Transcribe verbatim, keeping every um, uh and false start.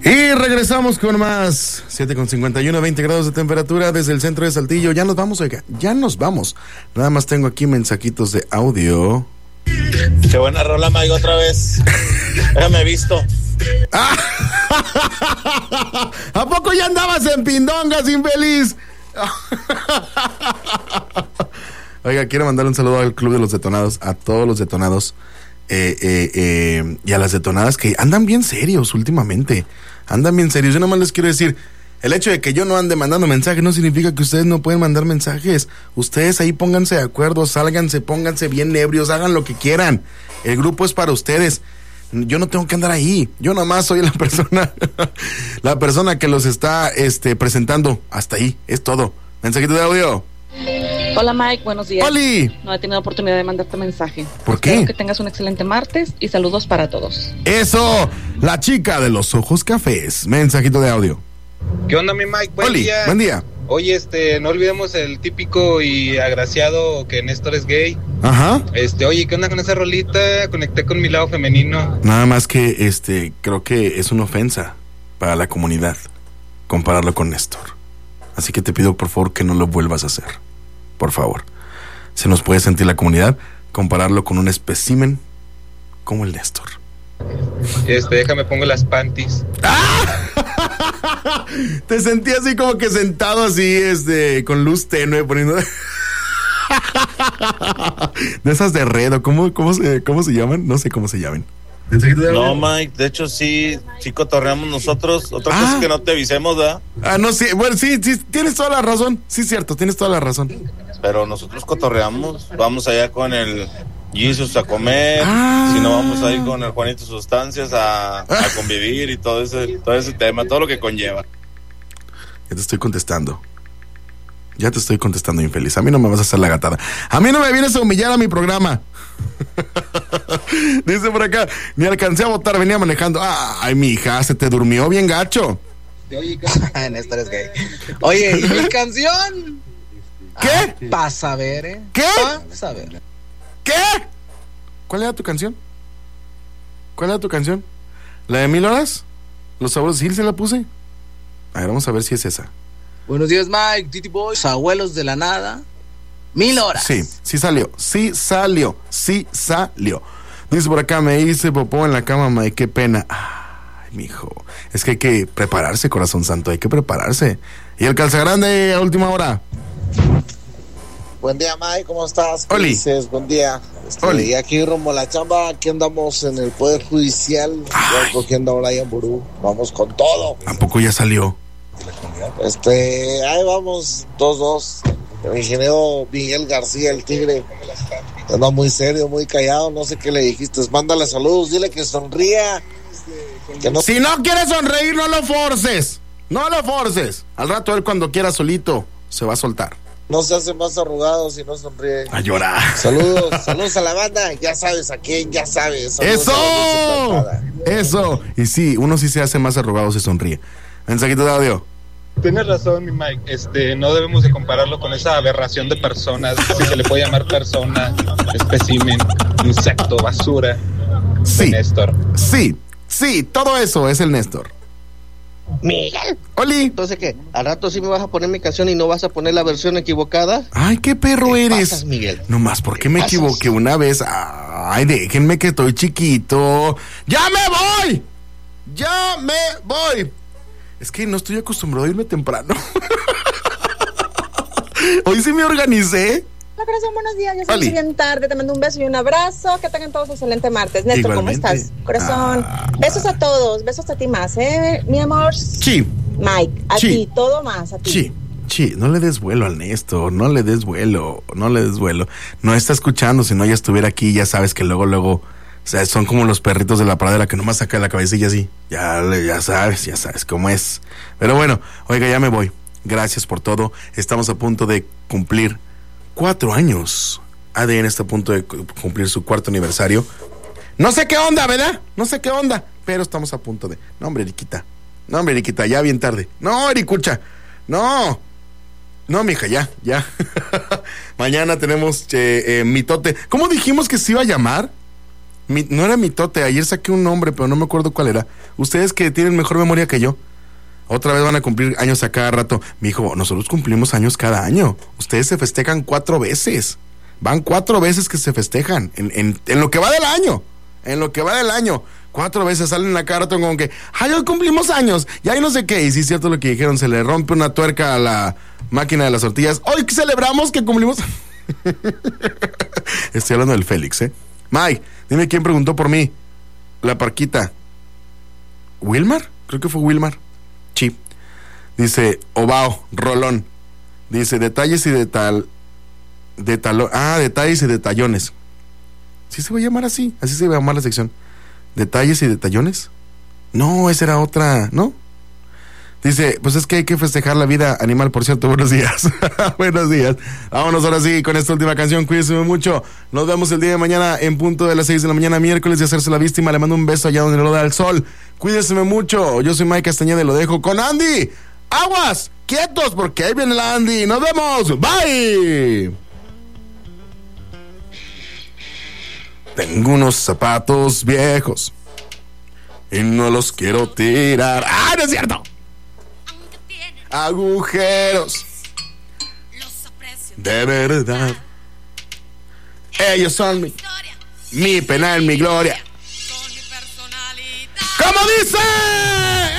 Y regresamos con más. siete con cincuenta y uno, veinte grados de temperatura desde el centro de Saltillo. Ya nos vamos, oiga, ya nos vamos. Nada más tengo aquí mensajitos de audio. Qué buena rola, Mike, otra vez. Déjame visto. Ah, ¿a poco ya andabas en pindongas, infeliz? Oiga, quiero mandar un saludo al Club de los Detonados, a todos los detonados eh, eh, eh, y a las detonadas que andan bien serios últimamente. Andan bien serios. Yo nomás les quiero decir, el hecho de que yo no ande mandando mensajes no significa que ustedes no pueden mandar mensajes. Ustedes ahí pónganse de acuerdo, sálganse, pónganse bien ebrios, hagan lo que quieran. El grupo es para ustedes. Yo no tengo que andar ahí. Yo nomás soy la persona, la persona que los está este, presentando. Hasta ahí, es todo. Mensajito de audio. Hola Mike, buenos días. ¡Holi! No he tenido oportunidad de mandarte mensaje. ¿Por qué? Espero que tengas un excelente martes y saludos para todos. ¡Eso! La chica de los ojos cafés. Mensajito de audio. ¿Qué onda, mi Mike? Buen ¡Holi! día. Buen día. Oye, este, no olvidemos el típico y agraciado que Néstor es gay. Ajá. Este, oye, ¿qué onda con esa rolita? Conecté con mi lado femenino. Nada más que, este, creo que es una ofensa para la comunidad compararlo con Néstor. Así que te pido, por favor, que no lo vuelvas a hacer. Por favor. Se nos puede sentir la comunidad compararlo con un espécimen como el Néstor. Este, déjame pongo las panties. ¡Ah! Te sentí así como que sentado así, este, con luz tenue, poniendo... De esas de redo, ¿cómo, cómo, se, ¿cómo se llaman? No sé cómo se llaman. No, Mike, de hecho sí, sí cotorreamos nosotros. Otra Ah. cosa es que no te avisemos, ¿verdad? Ah, no, sí, bueno, sí, sí, tienes toda la razón. Sí, cierto, tienes toda la razón. Pero nosotros cotorreamos. Vamos allá con el Jesus a comer. Ah. Si no, vamos a ir con el Juanito Sustancias a, a convivir y todo ese, todo ese tema, todo lo que conlleva. Ya te estoy contestando. Ya te estoy contestando, infeliz. A mí no me vas a hacer la gatada. A mí no me vienes a humillar a mi programa. Dice por acá, ni alcancé a votar, venía manejando. Ay, mi hija, se te durmió bien gacho. Néstor es gay. Oye, ¿y mi canción? ¿Qué? Ah, pasa a ver, ¿eh? ¿Qué? Pasa a ver. ¿Qué? ¿Cuál era tu canción? ¿Cuál era tu canción? ¿La de Mil Horas? ¿Los sabores Gil se la puse? A ver, vamos a ver si es esa. Buenos días, Mike, Titi Boys, abuelos de la nada. Mil horas. Sí, sí salió, sí salió, sí salió. Dice por acá, me hice popó en la cama, Mike, qué pena. Ay, mijo, es que hay que prepararse, corazón santo, hay que prepararse. ¿Y el calzagrande a última hora? Buen día, Mike, ¿cómo estás? Oli. Dices, buen día. Este, Oli. y aquí rumbo a la chamba, aquí andamos en el Poder Judicial, ya cogiendo a Brian Burú. Vamos con todo. ¿A poco ya salió? Este, ahí vamos, dos dos. El ingeniero Miguel García, el tigre, anda muy serio, muy callado, no sé qué le dijiste. Mándale saludos, dile que sonría. Que no... Si no quieres sonreír, no lo forces. No lo forces. Al rato él cuando quiera solito se va a soltar. No se hace más arrugado si no sonríe. A llorar. Saludos, saludos a la banda. Ya sabes a quién, ya sabes. Saludos ¡Eso! a la Eso. Y sí, uno sí se hace más arrugado si sonríe. Mensajito de audio. Tienes razón, mi Mike. Este, no debemos de compararlo con esa aberración de personas, si se le puede llamar persona, espécimen, insecto, basura. Sí. De Néstor. Sí, sí, todo eso es el Néstor. Miguel. Oli. Entonces, ¿qué? ¿Al rato sí me vas a poner mi canción y no vas a poner la versión equivocada? Ay, qué perro ¿Qué eres. pasas, Miguel? Nomás porque me pasas? equivoqué una vez. Ay, déjenme que estoy chiquito. ¡Ya me voy! ¡Ya me voy! Es que no estoy acostumbrado a irme temprano. Hoy sí me organicé. Hola, corazón, buenos días. Ya Oli. se bien tarde. Te mando un beso y un abrazo. Que tengan todos un excelente martes. Néstor, ¿cómo Igualmente. estás? Corazón. Ah. Besos a todos. Besos a ti más, ¿eh? Mi amor. Sí, Mike, a Sí. ti. Todo más, a ti. sí, sí. No le des vuelo al Néstor. No le des vuelo. No le des vuelo. No está escuchando. Si no, ya estuviera aquí. Ya sabes que luego, luego... O sea, son como los perritos de la pradera que nomás saca la cabecilla así. Ya, le- ya sabes, ya sabes cómo es. Pero bueno, oiga, ya me voy. Gracias por todo. Estamos a punto de cumplir cuatro años. A D N está a punto de cu- cumplir su cuarto aniversario. No sé qué onda, ¿verdad? No sé qué onda. Pero estamos a punto de... No, hombre, Eriquita. No, hombre, Eriquita, ya bien tarde. No, Ericucha. No. No, mija, ya, ya. Mañana tenemos eh, eh, mitote. ¿Cómo dijimos que se iba a llamar? Mi, no era mitote, ayer saqué un nombre, pero no me acuerdo cuál era. Ustedes que tienen mejor memoria que yo, otra vez van a cumplir años a cada rato. Mi hijo, nosotros cumplimos años cada año. Ustedes se festejan cuatro veces. Van cuatro veces que se festejan. En, en, en lo que va del año. En lo que va del año. Cuatro veces salen a cada rato como que, ay, hoy cumplimos años. Y ahí no sé qué. Y sí es cierto lo que dijeron, se le rompe una tuerca a la máquina de las tortillas. Hoy celebramos que cumplimos. Estoy hablando del Félix, ¿eh? Mike, dime quién preguntó por mí. La Parquita. ¿Wilmar? Creo que fue Wilmar. Sí. Dice, Obao, Rolón. Dice, detalles y de tal... De talón. Ah, detalles y detallones. ¿Sí se va a llamar así? Así se va a llamar la sección. ¿Detalles y detallones? No, esa era otra, ¿no? Dice, pues es que hay que festejar la vida animal, por cierto. Buenos días. Buenos días. Vámonos ahora sí con esta última canción. Cuídense mucho. Nos vemos el día de mañana en punto de las seis de la mañana, miércoles de hacerse la víctima. Le mando un beso allá donde lo da el sol. Cuídense mucho. Yo soy Mike Castañeda y lo dejo con Andy. ¡Aguas! ¡Quietos! Porque ahí viene la Andy. ¡Nos vemos! ¡Bye! Tengo unos zapatos viejos y no los quiero tirar. ¡Ah, no es cierto! Agujeros de verdad. Ellos son mi, mi pena en mi gloria. ¿Cómo dice?